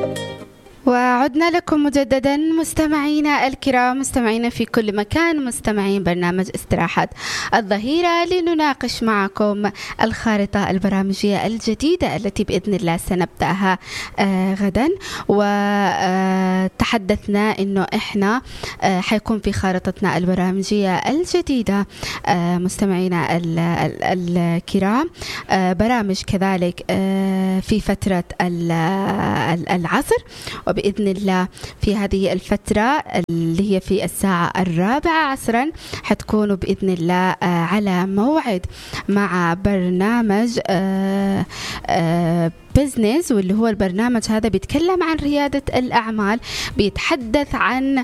وعدنا لكم مجددا مستمعينا الكرام، مستمعينا في كل مكان، مستمعين برنامج استراحة الظهيرة، لنناقش معكم الخارطة البرامجية الجديدة التي بإذن الله سنبدأها غدا. وتحدثنا إنه إحنا حيكون في خارطتنا البرامجية الجديدة مستمعينا الكرام برامج كذلك في فترة العصر، وبإذن الله في هذه الفترة اللي هي في الساعة 4 عصرا حتكونوا بإذن الله على موعد مع برنامج بيزنس، واللي هو البرنامج هذا بيتكلم عن ريادة الأعمال، بيتحدث عن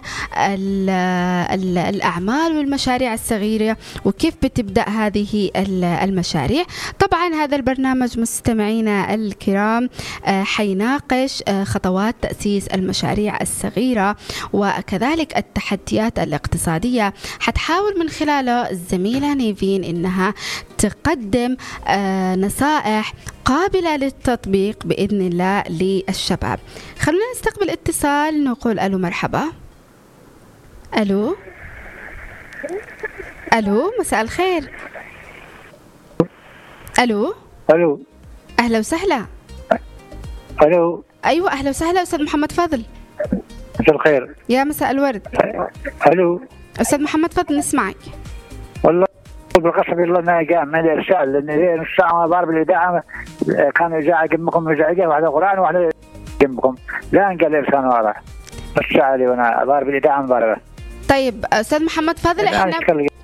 الأعمال والمشاريع الصغيرة وكيف بتبدأ هذه المشاريع. طبعا هذا البرنامج مستمعينا الكرام حيناقش خطوات تأسيس المشاريع الصغيرة وكذلك التحديات الاقتصادية. حتحاول من خلاله الزميلة نيفين إنها تقدم نصائح قابلة للتطبيق بإذن الله للشباب. خلونا نستقبل اتصال، نقول ألو مرحبا. ألو مساء الخير. ألو أهلا وسهلا. ألو أيوة أهلا وسهلا أستاذ محمد فضل. مساء الخير. يا مساء الورد. ألو أستاذ محمد فضل نسمعك. والله بالقسم بالله ما جاء من الإرسال، لأن الساعة ما ضارب الإذاعة كانوا جاء جنبكم وجاء واحدة قرآن وواحدة جنبكم، لا قال الإرسال ورا الساعة اللي وأنا ضارب الإذاعة مضاربة. طيب أستاذ محمد فضل، إحنا